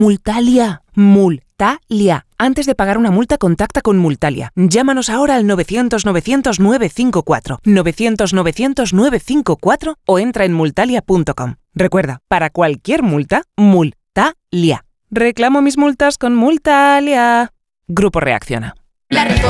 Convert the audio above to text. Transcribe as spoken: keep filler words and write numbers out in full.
Multalia. Multalia. Antes de pagar una multa, contacta con Multalia. Llámanos ahora al novecientos novecientos nueve cinco cuatro, novecientos novecientos nueve cinco cuatro o entra en multalia punto com. Recuerda, para cualquier multa, Multalia. Reclamo mis multas con Multalia. Grupo Reacciona. La